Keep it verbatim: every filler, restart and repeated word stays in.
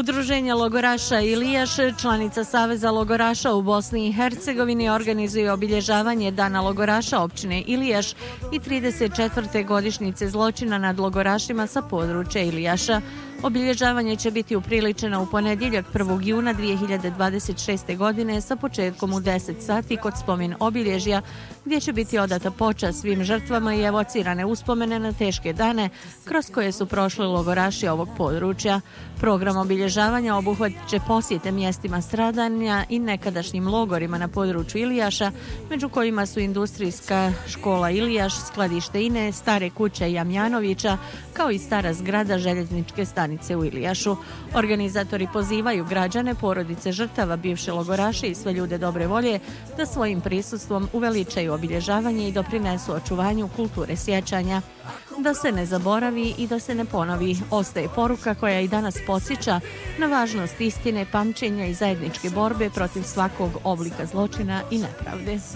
Udruženje logoraša Ilijaš, članica Saveza logoraša u Bosni i Hercegovini, organizuje obilježavanje Dana logoraša općine Ilijaš i trideset četvrte godišnjice zločina nad logorašima sa područja Ilijaša. Obilježavanje će biti upriličeno u ponedjeljak prvog juna dvije hiljade dvadeset šeste. godine sa početkom u deset sati kod spomen obilježja, gdje će biti odata počast svim žrtvama i evocirane uspomene na teške dane kroz koje su prošli logoraši ovog područja. Program obilježavanja obuhvatit će posjete mjestima stradanja i nekadašnjim logorima na području Ilijaša, među kojima su industrijska škola Ilijaš, skladište Ine, stare kuće Jamjanovića, kao i stara zgrada željezničke stanice u Ilijašu. Organizatori pozivaju građane, porodice žrtava, bivše logoraše i sve ljude dobre volje da svojim prisustvom uveličaju obilježavanje i doprinesu očuvanju kulture sjećanja. Da se ne zaboravi i da se ne ponovi, ostaje poruka koja i danas podsjeća na važnost istine, pamćenja i zajedničke borbe protiv svakog oblika zločina i nepravde.